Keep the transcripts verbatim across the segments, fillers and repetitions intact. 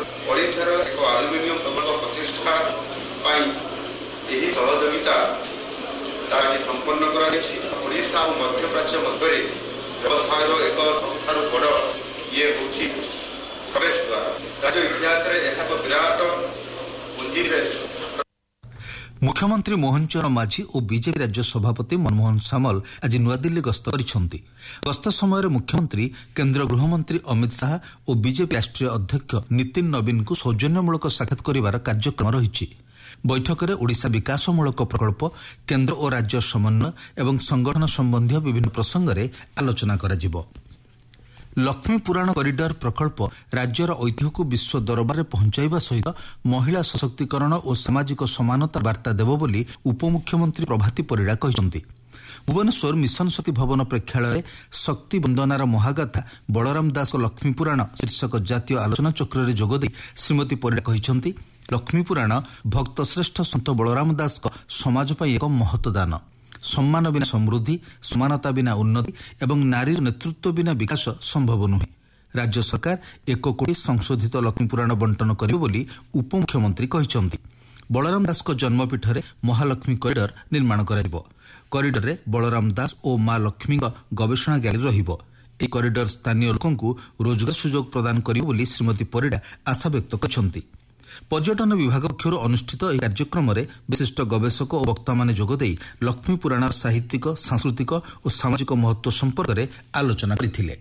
ओडिशार एक आलुमिनियम प्रकल्प प्रतिष्ठा यही सहयोगिता संपन्न ओडिशा और मध्यप्राच्य मध्य व्यवसाय एक सबुठ बड़ ये हूँ प्रवेश द्वार राज्य इतिहास में विराट पुंजीनिवेश। मुख्यमंत्री मोहन चरण माझी और बीजेपी राज्य सभापति मनमोहन सामल आज नुआदिल्ली गस्त करिसेंती। गस्त समय मुख्यमंत्री केंद्र गृहमंत्री अमित शाह और बीजेपी राष्ट्रीय अध्यक्ष नितिन नवीन को सौजन्यमूलक साक्षात करिवार कार्यक्रम रहिछि। बैठक में ओडिशा विकासमूलक प्रकल्प केंद्र और राज्य समन्वय एवं संगठन संबंधी विभिन्न प्रसंग में आलोचना कराजिबो। लक्ष्मी पुराण कॉरिडोर प्रकल्प राज्यर ऐतिह्य को विश्व दरबार में पहुंचाइबा सहित महिला सशक्तिकरण और सामाजिक समानता वार्ता देव बोली उपमुख्यमंत्री प्रभाती परिड़ा कहिसंती। भुवनेश्वर मिशन शक्ति भवन प्रेक्षालय शक्ति वंदनार महागाथा बलराम दास लक्ष्मी पुराण शीर्षक जातीय आलोचना चक्र में जोगदे श्रीमती परिड़ा कहिसंती लक्ष्मी पुराण भक्त श्रेष्ठ सन्त बलराम दास को समाज पर एक महत्वदान। सम्मान बिना समृद्धि, समानता बिना उन्नति एवं नारी नेतृत्व बिना विकास संभव नुहे। राज्य सरकार एक कोटी संशोधित लक्ष्मी पुराण बंटन करिवे बोली उपमुख्यमंत्री कहिसंती। बलराम दास को जन्मपीठ में महालक्ष्मी कॉरिडोर निर्माण कराजिबो। कॉरिडोर रे बलराम दास और मां लक्ष्मी गवेषणा गैलरी रहिबो। ए कॉरिडोर स्थानीय लोकंकु रोजगार सुजोग प्रदान करिबो बोली श्रीमती परिड़ा आशा व्यक्त करछंती। पर्यटन विभाग पक्षर अनुष्ठित यह कार्यक्रम में विशिष्ट गवेषक और वक्ता माने जोगदे लक्ष्मी पुराण साहित्यिक सांस्कृतिक और सामाजिक महत्व संपर्क में आलोचना करथिले।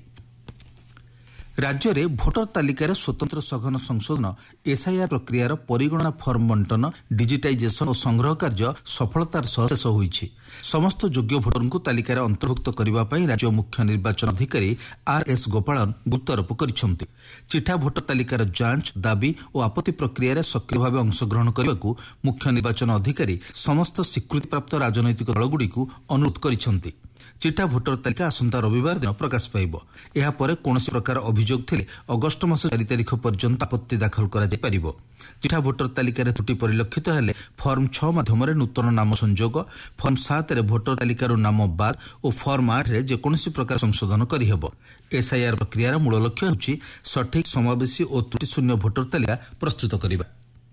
राज्य में भोटर तालिकार स्वतंत्र सघन संशोधन एसआईआर प्रक्रियार परिगणना फर्म बंटन डिजिटाइजेशन और संग्रह कार्य सफलतार सह शेष होईछि। समस्त योग्य भोटर को तालिकार अंतर्भुक्त करने पर राज्य मुख्य निर्वाचन अधिकारी आर एस गोपालन गुरुत्वारोप करिसेंती। चिठा भोटर तालिकार जांच दाबी और आपत्ति प्रक्रिया सक्रिय भाव अंशग्रहण करने को मुख्य निर्वाचन अधिकारी समस्त स्वीकृतिप्राप्त राजनैतिक दलगुड़ी अनुरोध करिसेंती। चिठा भोटर तालिका आसंता रविवार दिन प्रकाश पाइब। एहा परे कौनसी प्रकार अभियोग थिले अगस्ट मास चार तारिख पर्यंत आपत्ति दाखल करा जाय परिबो। चिठा भोटर तालिकार त्रुटि परिलक्षित हेले फॉर्म छह माध्यम नूतन नाम संयोग, फॉर्म सात रे भोटर तालिकार नाम बाद और फॉर्म आठ रे जेकोसी प्रकार संशोधन करिहेबो। एसआईआर प्रक्रियार मूल लक्ष्य होछि सठिक समावेशी और त्रुटिशून्य भोटर तालिका प्रस्तुत करिबा।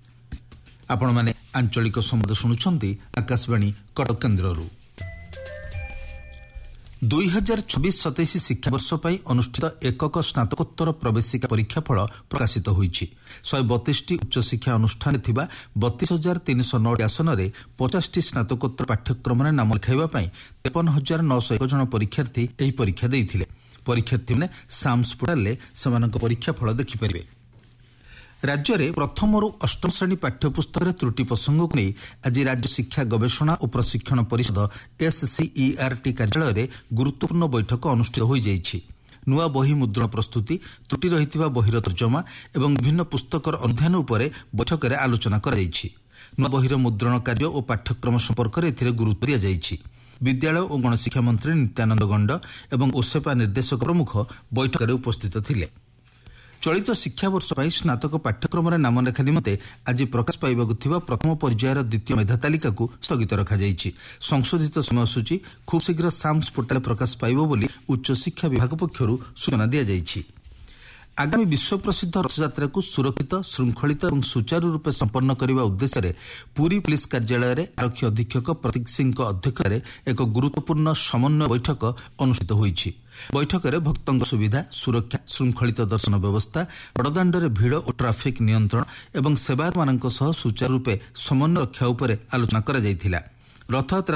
आपण माने आंचलिक संवाद सुनुछंती आकाशवाणी कटक केन्द्ररू। दुई हजार छब्बीस सतैश शिक्षावर्ष पर अनुष्ठित एकक स्नातकोत्तर प्रवेशिका परीक्षा फल प्रकाशित होईछि। शहे बतीस उच्चशिक्षा अनुष्ठान थिबा बतीस हजार तीन सौ नौ आसन में पचास स्नातकोत्तर पाठ्यक्रम में नाम लिखाइबा तेपन हजार नौश एक जन परीक्षार्थी यही परीक्षा देइथिले। परीक्षार्थी मैंने साम्स पोर्टाल से परीक्षा फल देखिपारे। राज्य में प्रथम और अष्टम श्रेणी पाठ्यपुस्तक त्रुटि प्रसंग को नहीं आज राज्य शिक्षा गवेषणा और प्रशिक्षण परिषद एससीईआरटी कार्यालय में गुरुत्वपूर्ण बैठक अनुष्ठित हो जाइछि। नुआ बही मुद्रण प्रस्तुति, त्रुटि रहितिबा बहिर तर्जमा एवं विभिन्न पुस्तकर अध्ययन उपरे बैठक में आलोचना करा जाइछि। नुआ बहिर मुद्रण कार्य और पाठ्यक्रम संपर्क में एथिरे गुरुत्व दिया जाइछि। विद्यालय और गणशिक्षा मंत्री नित्यानंद गंड एवं ओसेपा निर्देशक प्रमुख बैठक में उपस्थित थिले। चलित शिक्षा वर्ष पर स्नातक पाठ्यक्रम नाम लेखा निमते आज प्रकाश पाइबाकु थिबा प्रथम पर्यायर द्वितीय मेधा तालिका को स्थगित रखा जाइछि। संशोधित समयसूची खूब शीघ्र साम्स पोर्टाल प्रकाश पाइब बोली उच्च शिक्षा विभाग पक्षरु सूचना दिया जाइछि। आगामी विश्व प्रसिद्ध रथयात्रा को सुरक्षित श्रृंखलित और सुचारू रूप संपन्न करने उद्देश्य पुरी पुलिस कार्यालय में आरक्षी अधीक्षक प्रतीक सिंह अध्यक्षतार एक गुरुत्वपूर्ण समन्वय बैठक अनुष्ठित होईछि। बैठक में भक्तों सुविधा, सुरक्षा, श्रृंखलित दर्शन व्यवस्था, बड़दाण्डे भिड़ और ट्राफिक नियंत्रण एवं सेवायत मान सुचारू रूपे समन्वय रक्षा उपर आलोचना करा जायथिला। रथयात्रा